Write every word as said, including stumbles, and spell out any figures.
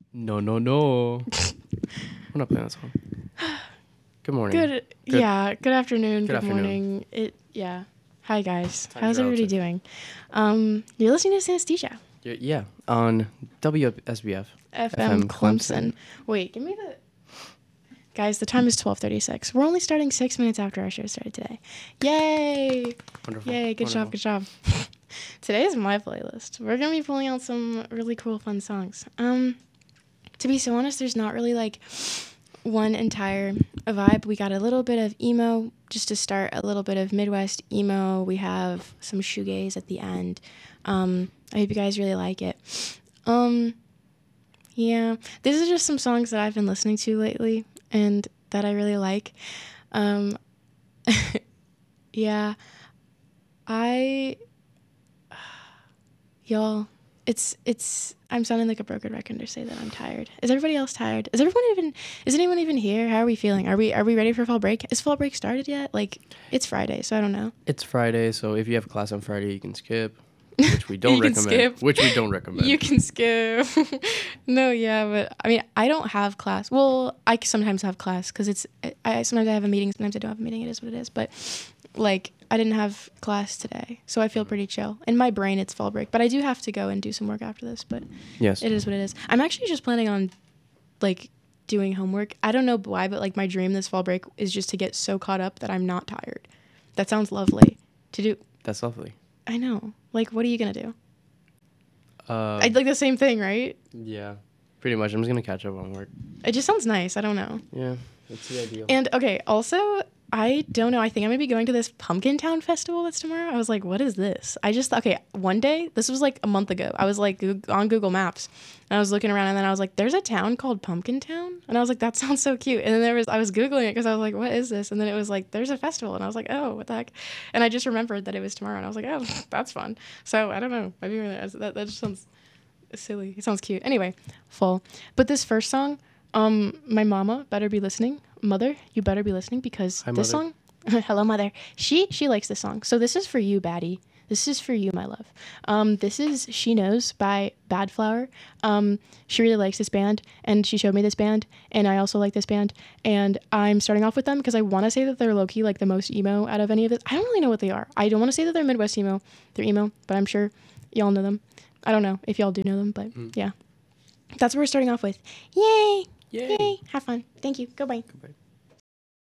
No, no, no. We're not playing that song. Good morning. Good, Good- yeah. Good afternoon. Good Good, afternoon. morning. It, yeah. Hi guys. Time's How's everybody relative. doing? Um, you're listening to Synesthesia, Y- Yeah, on W S B F. F F M M Clemson. Clemson. Wait, give me the. Guys, the time is twelve thirty-six. We're only starting six minutes after our show started today. Yay! Wonderful. Yay! Good job. Good job. Today is my playlist. We're gonna be pulling out some really cool, fun songs. Um, to be so honest, there's not really like one entire vibe. We got a little bit of emo just to start, a little bit of Midwest emo. We have some shoegaze at the end. Um, I hope you guys really like it. Um, yeah, these are just some songs that I've been listening to lately and that I really like. Um, yeah, I, y'all, it's, it's, I'm sounding like a broken record to say that I'm tired. Is everybody else tired? Is everyone even, is anyone even here? How are we feeling? Are we, are we ready for fall break? Is fall break started yet? Like, it's Friday, so I don't know. It's Friday, so if you have class on Friday, you can skip, which we don't You can recommend. skip. Which we don't recommend. You can skip. No, yeah, but I mean, I don't have class. Well, I sometimes have class because it's, I sometimes I have a meeting, sometimes I don't have a meeting. It is what it is. But like, I didn't have class today, so I feel pretty chill. In my brain, it's fall break, but I do have to go and do some work after this. But Yes. it is what it is. I'm actually just planning on like doing homework. I don't know why, but like my dream this fall break is just to get so caught up that I'm not tired. That sounds lovely to do. That's lovely. I know. Like, what are you gonna do? Uh, I'd like the same thing, right? yeah, pretty much. I'm just going to catch up on work. It just sounds nice. I don't know. Yeah, that's the ideal. And okay, also, I don't know. I think I'm gonna be going to this Pumpkin Town festival that's tomorrow. I was like, what is this? I just okay. One day, this was like a month ago. I was like Goog- on Google Maps, and I was looking around, and then I was like, there's a town called Pumpkin Town, and I was like, that sounds so cute. And then there was I was googling it because I was like, what is this? And then it was like, there's a festival, and I was like, oh, what the heck? And I just remembered that it was tomorrow, and I was like, oh, that's fun. So I don't know. Maybe that that just sounds silly. It sounds cute. Anyway, fall. But this first song, um, my mama better be listening. Mother, you better be listening because Hi, this Mother. song, hello, mother. She she likes this song. So this is for you, Baddie. This is for you, my love. Um, this is She Knows by Bad Flower. Um, she really likes this band, and she showed me this band, and I also like this band. And I'm starting off with them because I want to say that they're low-key like the most emo out of any of this. I don't really know what they are. I don't want to say that they're Midwest emo. They're emo, but I'm sure y'all know them. I don't know if y'all do know them, but Mm. yeah. That's what we're starting off with. Yay! Yay. Yay! Have fun. Thank you. Goodbye. Goodbye.